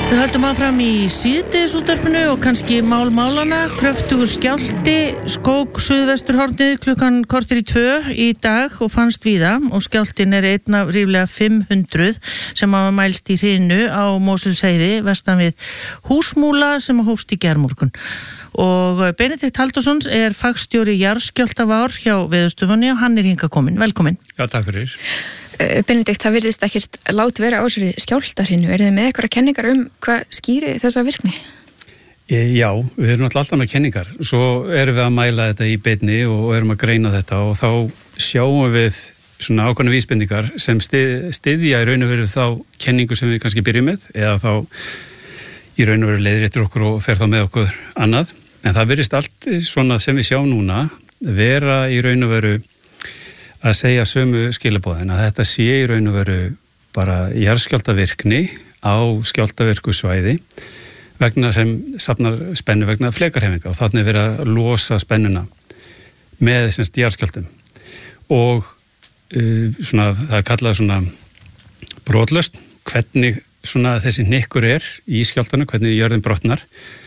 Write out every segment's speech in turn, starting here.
Við höldum áfram í síðdegisútvarpinu og kannski málana. Kröftugur skjálfti skók suðvesturhornið klukkan korter í 2 í dag og fannst víða og skjálftin einn af ríflega 500 sem hafa mælst í hrinu á Mosfellsheiði vestan við Húsmúla sem hófst í gærmorgun. Og Benedikt Halldórsson fagstjóri jarðskjálftavár hjá Veðurstofunni og hann hingað kominn. Velkominn. Já, takk fyrir. Benedikt, það virðist ekkert lát vera á þessari skjálftahrinu. Þið með einhverja kenningar hvað skýri þessa virkni? Já, við erum alltaf með kenningar. Svo erum við að mæla þetta í beinni og erum að greina þetta og þá sjáum við svona ákveðnar vísbendingar sem styðja í raun og veru þá kenningu sem við kannski byrjum með eða þá í raun og veru leiðir eftir okkur og fer þá með okkur annað. En það virðist allt svona sem við sjáum núna vera í raun og veru að segja sömu skilaboðin að þetta sé í raun og veru bara jarðskjálftavirkni á skjálftavirkusvæði vegna sem safnar spennu vegna flekarhefinga og þannig verið að losa spennuna með þessum jarðskjálftum og svona, það kallað svona brotlaust, hvernig svona þessi hnykkur í skjálftanu, hvernig jörðin brotnar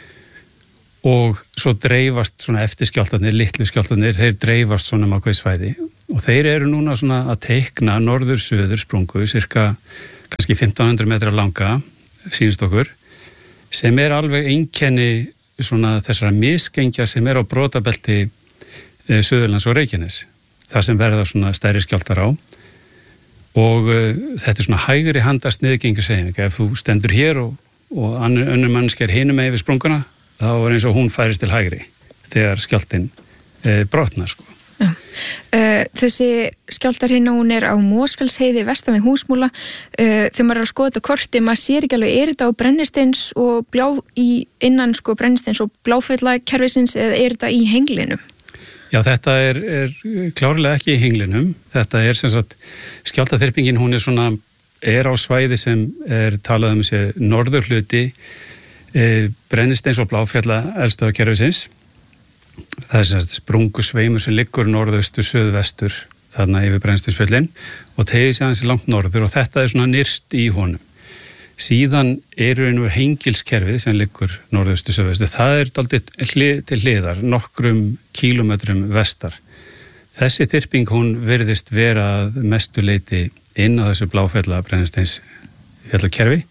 og svo dreifast svona eftir skjálftarnir, litlu skjálftarnir, þeir dreifast svona ákveðið svæði og þeir eru núna svona að teikna norður-suður sprungu, cirka kannski 1500 metra langa, sýnist okkur, sem alveg einkenni svona þessara misgengja sem á brotabelti Suðurlands og Reykjanes, þar sem verða svona stærri skjálftar á og þetta svona hægri handast niðurgengishreyfing, ef þú stendur hér og önnur mannski hinum megin við sprunguna, þá eins og hún færist til hægri þegar skjálftinn brotnar, sko. Já. Þessi skjálftarhrina hún á Mosfellsheiði vestan við Húsmúla. Þegar maður að skoða þetta korti, maður sér ekki alveg, þetta á brennisteins og innan sko brennisteins og bláfjallakerfisins eða þetta í henglinum? Já, þetta klárlega ekki í henglinum. Þetta sem sagt, skjálftaþyrpingin hún svona, á svæði sem talað þessi norðurhluti brennisteins og bláfjalla eldstöðvakerfisins. Það sem sagt sprungusveimur sem liggur norðaustur, suðvestur þarna yfir brennisteinsfjöllin og tegir sig aðeins langt norður og þetta svona nyrst í honum. Síðan einhver hengilskerfið sem liggur norðaustur, suðvestur. Það dálítið til hliðar, nokkrum kílómetrum vestar. Þessi þyrping hún virðist vera að mestu leyti inn á þessu bláfjalla brennisteinsfjallakerfi.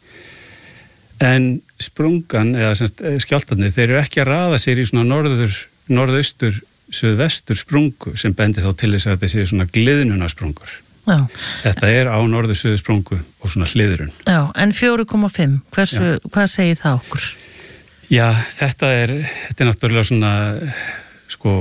En sprungan eða skjálftarnir, þeir eru ekki að raða sér í svona norðaustur, suðvestur sprungu sem bendir þá til þess að þetta sé svona gliðnunarsprungur. Já. Þetta á norður-suður sprungu og svona hliðrun. Já, en 4,5, hvað segir það okkur? Já, þetta er náttúrulega svona, sko,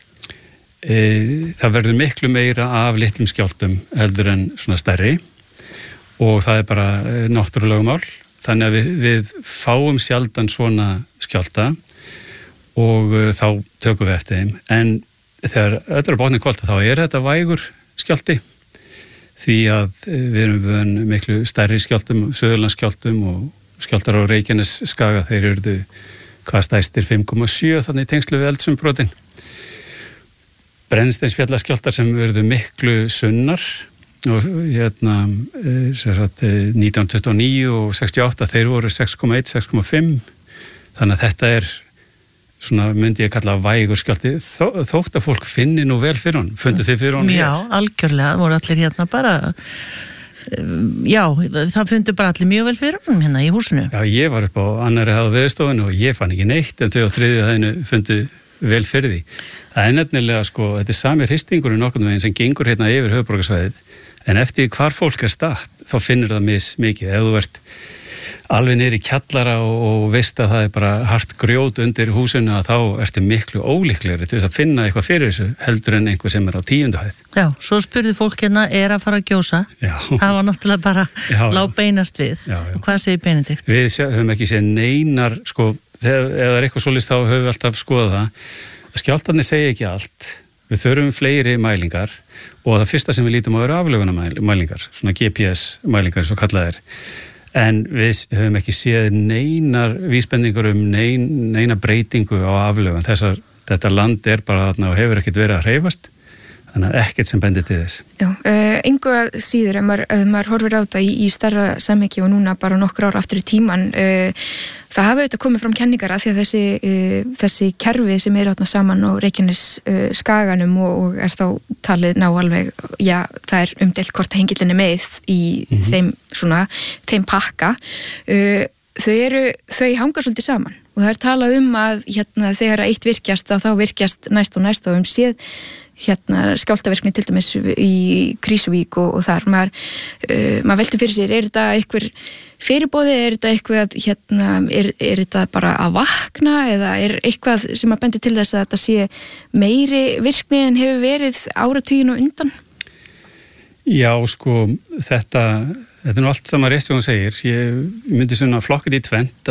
það verður miklu meira af litlum skjálftum heldur en svona stærri og það bara náttúrulega mál. Þannig að við fáum sjaldan svona skjálfta og þá tökum við eftir þeim. En þegar öllur botni kvölda þá þetta vægur skjálfti því að við erum miklu stærri skjálftum, Suðurlandsskjálftum og skjálftar á Reykjanesskaga, þeir eru hvað stærstir 5,7 þannig í tengslu við eldsumbrotin. Brennisteinsfjallaskjálftar sem eru miklu sunnar og 1929 og 68 þeir voru 6,1, 6,5 þannig að þetta svona myndi ég kalla vægur skjálfti þótt að fólk finni nú vel fyrir hann. Fundu þið fyrir hann? Já, algjörlega, voru allir bara já, það fundu bara allir mjög vel fyrir hann í húsinu. Já, ég var upp á annarri hæð Veðurstofunni og ég fann ekki neitt en þau á þriðju hæðinu fundu vel fyrir því. Það nefnilega sko, þetta sami hristingur nokkurn veginn sem gengur yfir höfuðborgarsvæðið en eftir hvar fólk statt þá finnur það mikið. Ef þú ert alveg niður í kjallara og veist að það bara hart grjót undir húsinu að þá ertu miklu ólíklegri til þess að finna eitthvað fyrir þessu heldur en einhver sem á 10. hæð. Já, svo spurði fólk að fara að gjósa. Já. Það var náttúrulega bara lá beinast við. Já. Og hvað segir Benedikt? Við höfum ekki séð neinar, sko, ef það eitthvað svoleiðis þá höfum við alltaf skoðað það. Skjálftarnir segja ekki allt. Við þurfum fleiri mælingar og það fyrsta sem við lítum á eru aflögunarmælingar, svona GPS-mælingar svo kallað En við höfum ekki séð neinar vísbendingur neina breytingu á aflögun. Þetta land bara þarna og hefur ekkert verið að hreyfast. Þannig að ekkert sem bendir til þess. Já, engu að síður ef maður horfir á þetta í stærra samhengi og núna bara nokkur ár aftur í tíman, það hafi auðvitað komið fram kenningar að því að þessi kerfi sem þarna saman á Reykjanes skaganum og er þá talið ná alveg, já, það er umdeilt hvort hengillin er með í þeim pakka, þau hanga svolítið saman og það er talað að þegar eitt virkjast þá virkjast næst og séð skjálftavirkni til dæmis í Krýsuvík og þar maður velti fyrir sér, er þetta einhver fyrirboði, er þetta eitthvað er þetta bara að vakna eða er eitthvað sem að bendi til þess að þetta sé meiri virkni en hefur verið áratugin og undan? Já, sko, þetta er nú allt saman rétt sem hún segir. Ég myndi svona flokkið í tvennt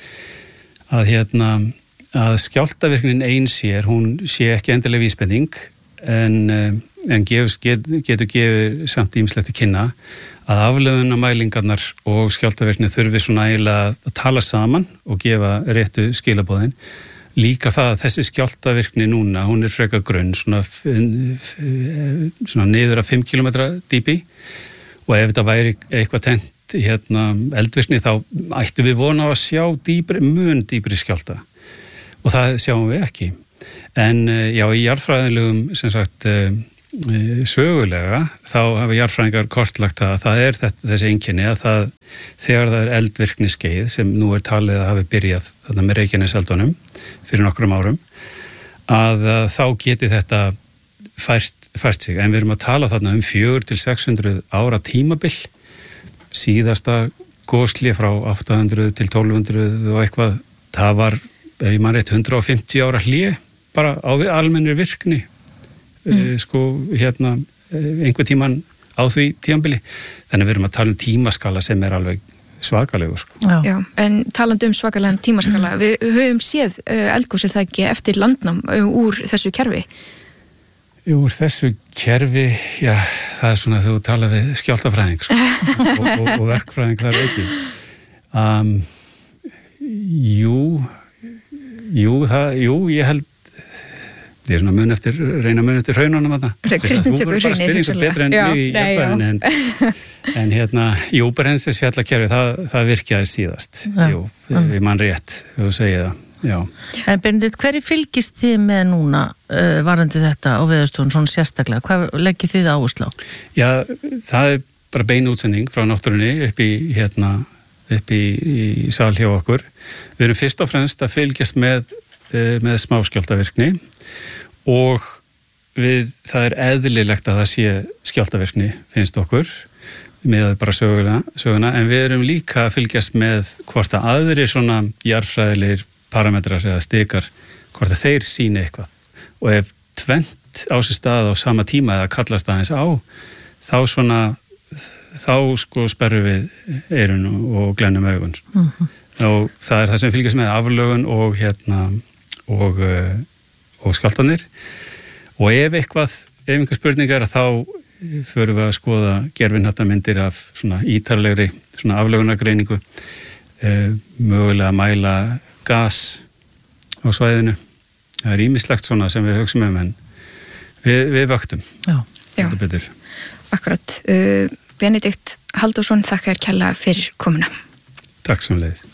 að skjálftavirknin ein sér, hún sé ekki endilega vísbending en getur gefið samt ýmislegt til kynna að afleiðunarmælingarnar og skjálftavirkni þurfi svona eiginlega að tala saman og gefa réttu skilaboðin. Líka það að þessi skjálftavirkni núna, hún er frekar grunn, svona niður að 5 kilometra dýpi og ef þetta væri eitthvað tengt eldvirkni þá ættum við vona að sjá mun dýpri skjálfta og það sjáum við ekki. En já, í jarðfræðilegum sem sagt sögulega þá hafa jarðfræðingar kortlagt að það er þessi einkenni að þegar það er eldvirkni skeið sem nú er talið að hafi byrjað þarna með Reykjaneseldunum fyrir nokkrum árum að þá geti þetta fært sig, en við erum að tala þarna 400 til 600 ára tímabil, síðasta goshlé frá 800 til 1200 og eitthvað, það var ef ég man rétt 150 ára hlé bara á almennri virkni einhver tíman á því tímabili, þannig við erum að tala tímaskala sem er alveg svakalegur. Já, en talandi svakalegan tímaskala, við höfum séð eldgos er það ekki eftir landnám úr þessu kerfi? Úr þessu kerfi, já, það er svona þú tala við skjálftafræðing og verkfræðing þar ekki. Jú, ég held ég er svona reyna mun eftir hraununum þarna. Kristinn tekur hraunið. Þú bara spyrir eins og betra en ég í jafnvæðin en Berenstis fjallakerfi, það virkjaði síðast. Jú, við mann rétt, þú segir það. Já. En Benedikt, hverju fylgist þið með núna varandi þetta á Veðurstofun svona sérstaklega? Hvað leggið þið áherslu á? Já, það er bara bein útsending frá náttúrunni upp í sal hjá okkur. Við erum fyrst og fremst að fylgjast með smáskjálftavirkni og það er eðlilegt að það sé skjálftavirkni finnst okkur með bara söguna, en við erum líka að fylgjast með hvort að aðrir svona jarðfræðilegir parametrar eða stikar, hvort að þeir sýni eitthvað og ef tvennt á sér stað á sama tíma eða kallast aðeins á þá sperrum við eyrun og glennum augun og það er það sem fylgjast með aflögun og skjálftanir og ef einhver spurningar þá förum við að skoða gervihnattamyndir af svona ítarlegri svona aflögunargreiningu, mögulega að mæla gas á svæðinu. Það er ýmislegt svona sem við hugsum en við vöktum. Já. Betur. Akkurat. Benedikt Halldórsson, þakka þér kærlega fyrir komuna. Takk sömuleiðis.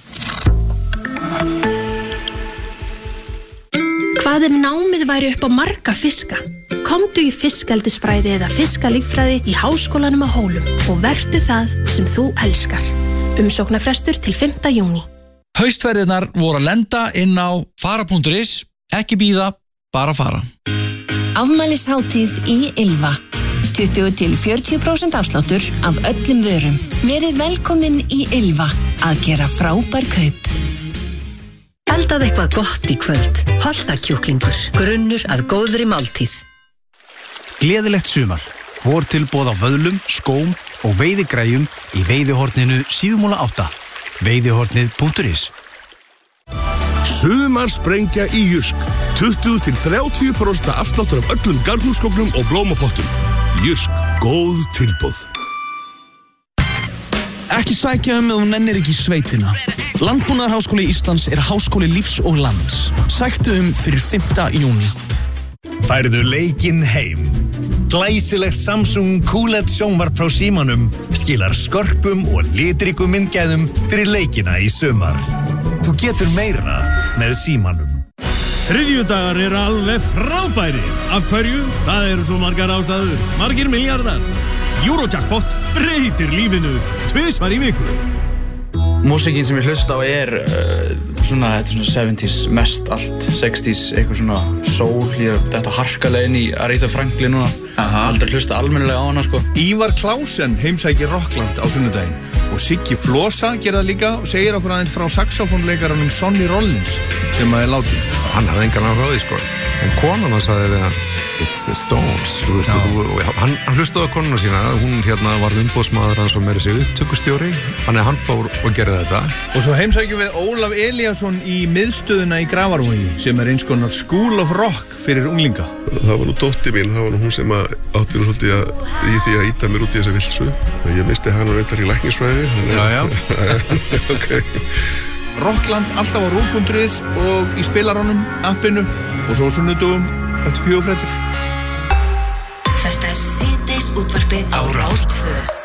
Hvað ef námið væri upp á marga fiska? Komdu í fiskeldisfræði eða fiskalíffræði í Háskólanum á Hólum og vertu það sem þú elskar. Umsóknarfrestur til 5. júní. Haustverðirnar voru að lenda inn á fara.is, ekki bíða, bara fara. Afmælishátíð í Ylva. 20 til 40% afsláttur af öllum vörum. Verið velkomin í Ylva að gera frábær kaup. Eldað eitthvað gott í kvöld. Holtakjúklingur, grunnur að góðri máltíð. Gleðilegt sumar. Vortilboð á vöðlum, skóm og veiðigræjum í veiðihorninu Síðumúla 8. Veiðihornið.is. Sumarsprengja í Jysk. 20 til 30% afsláttur af öllum garðhúsgögnum og blómapottum. Jysk, góð tilboð. Ekki sækja ef þú nennir ekki í sveitina. Landbúnaðarháskóli Íslands er háskóli lífs og lands. Sæktu fyrir 5. júní. Færðu leikinn heim. Glæsilegt Samsung QLED sjónvarp frá Símanum skilar skörpum og litríkum myndgæðum fyrir leikina í sumar. Þú getur meira með Símanum. Þriðjudagar eru alveg frábæri. Af hverju? Það eru svo margar ástæður. Margir miljardar. Eurojackpot breytir lífinu 2 í viku. Músíkin sem ég hlusta á þetta er svona 70s, mest allt 60s, eitthvað svona soul, þetta harkalega inn í Aretha Franklin núna. Aldrei hlusta almennilega á hana, sko. Ívar Klásen heimsækir Rockland á sunnudaginn og Siggi Flosa gerir það líka og segir okkur aðeins frá saxofónleikaranum Sonny Rollins sem að látin. Hann hafði engan áhuga á því, sko. En konan hann sagði við hann, it's the Stones, þú veist, hann hlustaði á konuna sína, hún var umboðsmaður hans og meira sig upptökustjóri, þannig að hann fór og gerði þetta. Og svo heimsækjum við Ólaf Elíasson í miðstöðuna í Grafarvogi sem eins konar School of Rock fyrir unglinga. Það var nú dóttir mín, það var nú hún sem átti nú svolítið í því að ýta mér út í þessa vilsu. Ég misti hann og reyndar í læknisfræði. Já. Okay. Rockland alltaf á rúv.is og í spilaranum, appinu og svo sunnudugum eftir 4 fréttir. Þetta er síðdeis útvarpið á Rás 2.